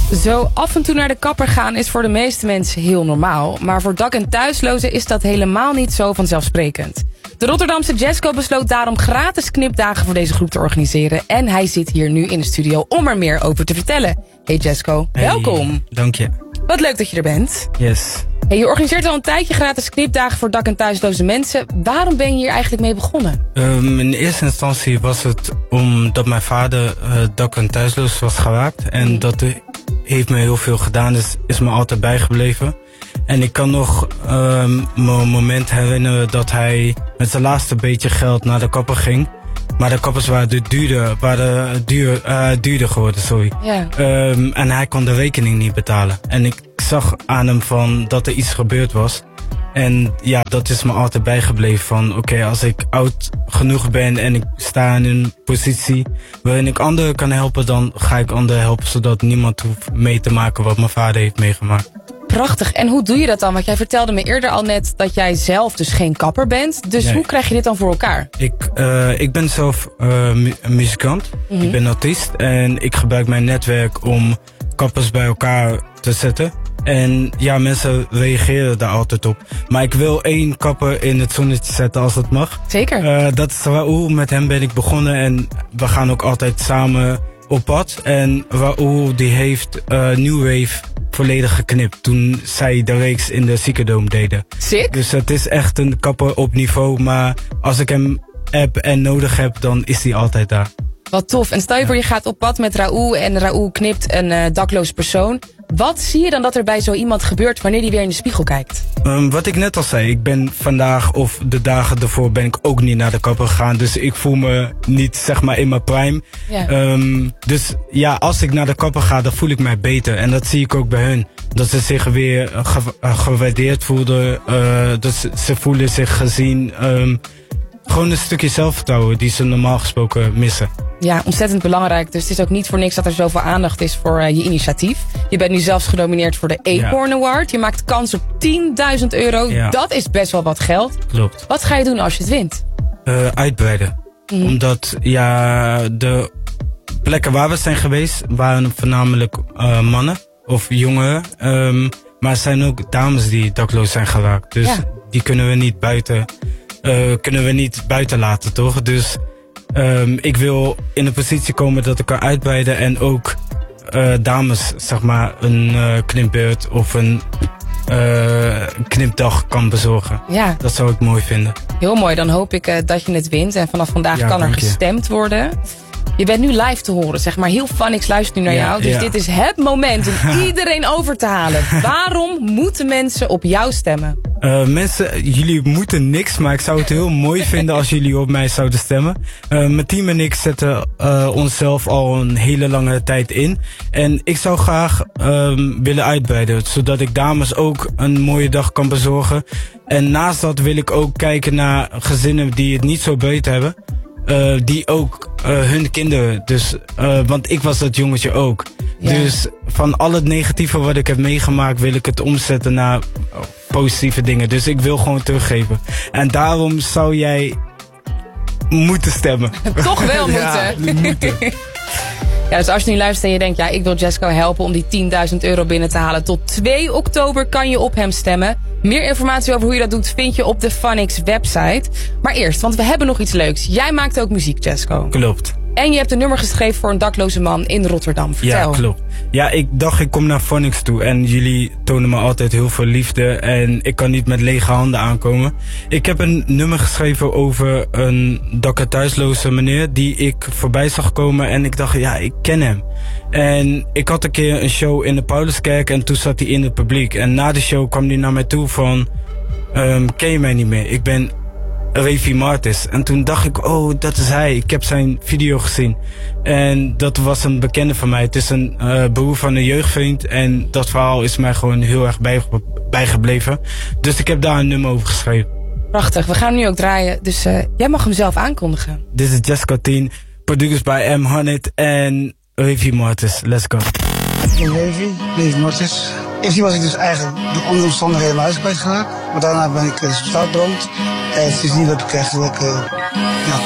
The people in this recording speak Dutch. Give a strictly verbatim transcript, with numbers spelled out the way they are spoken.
Zo af en toe naar de kapper gaan is voor de meeste mensen heel normaal. Maar voor dak- en thuislozen is dat helemaal niet zo vanzelfsprekend. De Rotterdamse Jesco besloot daarom gratis knipdagen voor deze groep te organiseren. En hij zit hier nu in de studio om er meer over te vertellen. Hey Jesco, hey, welkom. Dank je. Wat leuk dat je er bent. Yes. Hey, je organiseert al een tijdje gratis knipdagen voor dak- en thuisloze mensen. Waarom ben je hier eigenlijk mee begonnen? Um, in eerste instantie was het omdat mijn vader uh, dak- en thuisloos was geraakt. En mm. dat heeft me heel veel gedaan, dus is me altijd bijgebleven. En ik kan nog um, me een moment herinneren dat hij met zijn laatste beetje geld naar de kapper ging. Maar de kappers waren duurder, waren duur, uh, duurder geworden, sorry. Yeah. Um, en hij kon de rekening niet betalen. En ik zag aan hem van dat er iets gebeurd was. En ja, dat is me altijd bijgebleven van oké, okay, als ik oud genoeg ben en ik sta in een positie waarin ik anderen kan helpen, dan ga ik anderen helpen, zodat niemand hoeft mee te maken wat mijn vader heeft meegemaakt. Prachtig. En hoe doe je dat dan? Want jij vertelde me eerder al net dat jij zelf dus geen kapper bent. Dus nee. Hoe krijg je dit dan voor elkaar? Ik, uh, ik ben zelf uh, mu- muzikant. Mm-hmm. Ik ben artiest. En ik gebruik mijn netwerk om kappers bij elkaar te zetten. En ja, mensen reageren daar altijd op. Maar ik wil één kapper in het zonnetje zetten als dat mag. Zeker. Uh, dat is Raoul. Met hem ben ik begonnen. En we gaan ook altijd samen op pad. En Raoul die heeft uh, New Wave volledig geknipt toen zij de reeks in de Ziekendoom deden. Sick. Dus het is echt een kapper op niveau, maar als ik hem heb en nodig heb, dan is hij altijd daar. Wat tof. En stel je voor je gaat op pad met Raoul en Raoul knipt een uh, dakloze persoon. Wat zie je dan dat er bij zo iemand gebeurt wanneer hij weer in de spiegel kijkt? Um, wat ik net al zei, ik ben vandaag of de dagen ervoor ben ik ook niet naar de kapper gegaan. Dus ik voel me niet zeg maar in mijn prime. Ja. Um, dus ja, als ik naar de kapper ga, dan voel ik mij beter. En dat zie ik ook bij hun. Dat ze zich weer uh, ge- uh, gewaardeerd voelden. Uh, dat ze, ze voelen zich gezien. Um, gewoon een stukje zelfvertrouwen die ze normaal gesproken missen. Ja, ontzettend belangrijk. Dus het is ook niet voor niks dat er zoveel aandacht is voor uh, je initiatief. Je bent nu zelfs genomineerd voor de Acorn ja. Award. Je maakt kans op tienduizend euro. Ja. Dat is best wel wat geld. Klopt. Wat ga je doen als je het wint? Uh, uitbreiden. Mm. Omdat ja, de plekken waar we zijn geweest waren voornamelijk uh, mannen of jongeren. Um, maar er zijn ook dames die dakloos zijn geraakt. Dus ja. die kunnen we niet buiten, uh, kunnen we niet buiten laten, toch? Dus Um, ik wil in een positie komen dat ik kan uitbreiden en ook uh, dames zeg maar een uh, knipbeurt of een uh, knipdag kan bezorgen. Ja. Dat zou ik mooi vinden. Heel mooi, dan hoop ik uh, dat je het wint en vanaf vandaag ja, kan er gestemd worden. Je bent nu live te horen, zeg maar. Heel Funix luistert nu naar ja, jou. Dus ja. dit is het moment om iedereen over te halen. Waarom moeten mensen op jou stemmen? Uh, mensen, jullie moeten niks, maar ik zou het heel mooi vinden als jullie op mij zouden stemmen. Uh, mijn team en ik zetten uh, onszelf al een hele lange tijd in. En ik zou graag um, willen uitbreiden, zodat ik dames ook een mooie dag kan bezorgen. En naast dat wil ik ook kijken naar gezinnen die het niet zo breed hebben. Uh, die ook uh, hun kinderen, dus, uh, want ik was dat jongetje ook. Ja. Dus van al het negatieve wat ik heb meegemaakt wil ik het omzetten naar positieve dingen. Dus ik wil gewoon teruggeven. En daarom zou jij moeten stemmen. Toch wel moeten. Ja, moeten. Ja, dus als je nu luistert en je denkt, ja, ik wil Jesco helpen om die tienduizend euro binnen te halen. Tot twee oktober kan je op hem stemmen. Meer informatie over hoe je dat doet vind je op de Funix website. Maar eerst, want we hebben nog iets leuks. Jij maakt ook muziek, Jesco. Klopt. En je hebt een nummer geschreven voor een dakloze man in Rotterdam. Vertel. Ja, klopt. Ja, ik dacht ik kom naar Funix toe en jullie tonen me altijd heel veel liefde en ik kan niet met lege handen aankomen. Ik heb een nummer geschreven over een dak- en thuisloze meneer die ik voorbij zag komen en ik dacht, ja, ik ken hem. En ik had een keer een show in de Pauluskerk en toen zat hij in het publiek. En na de show kwam hij naar mij toe van, um, ken je mij niet meer? Ik ben Revi Martis. En toen dacht ik, oh, dat is hij. Ik heb zijn video gezien. En dat was een bekende van mij. Het is een uh, broer van een jeugdvriend. En dat verhaal is mij gewoon heel erg bij, bijgebleven. Dus ik heb daar een nummer over geschreven. Prachtig. We gaan nu ook draaien. Dus uh, jij mag hem zelf aankondigen. Dit is Jesco tien. Produced by M. Honnet en Revi Martis. Let's go. Ik ben Revi, Revi Martis. Eerst was ik dus eigenlijk door andere omstandigheden mijn huis kwijtgeraakt. Maar daarna ben ik uh, sociaal beland. En sindsdien heb ik eigenlijk uh, ja,